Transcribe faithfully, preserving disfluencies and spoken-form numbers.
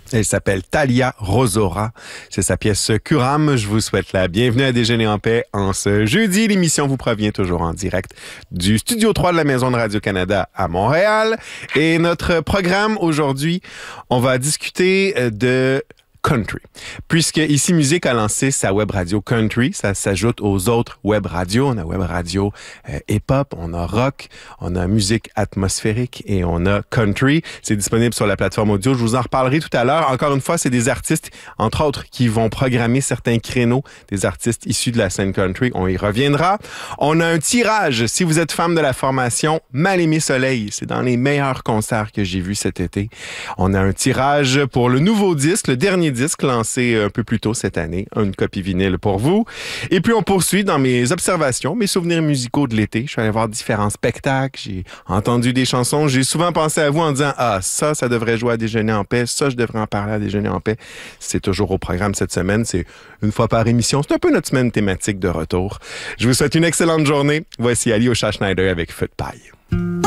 Elle s'appelle Thalia Rosora. C'est sa pièce Curam. Je vous souhaite la bienvenue à Déjeuner en paix en ce jeudi. L'émission vous provient toujours en direct du Studio trois de la Maison de Radio-Canada à Montréal. Et notre programme aujourd'hui, on va discuter de country. Puisque Ici Musique a lancé sa web radio country, ça s'ajoute aux autres web radios. On a web radio euh, hip-hop, on a rock, on a musique atmosphérique et on a country. C'est disponible sur la plateforme audio. Je vous en reparlerai tout à l'heure. Encore une fois, c'est des artistes, entre autres, qui vont programmer certains créneaux, des artistes issus de la scène country. On y reviendra. On a un tirage. Si vous êtes fan de la formation Mal-Aimé Soleil, c'est dans les meilleurs concerts que j'ai vus cet été. On a un tirage pour le nouveau disque, le dernier disque lancé un peu plus tôt cette année, une copie vinyle pour vous. Et puis on poursuit dans mes observations, mes souvenirs musicaux de l'été. Je suis allé voir différents spectacles, j'ai entendu des chansons, j'ai souvent pensé à vous en disant « Ah, ça, ça devrait jouer à Déjeuner en paix, ça, je devrais en parler à Déjeuner en paix ». C'est toujours au programme cette semaine, c'est une fois par émission. C'est un peu notre semaine thématique de retour. Je vous souhaite une excellente journée. Voici Ali Ocha Schneider avec Feu de paille.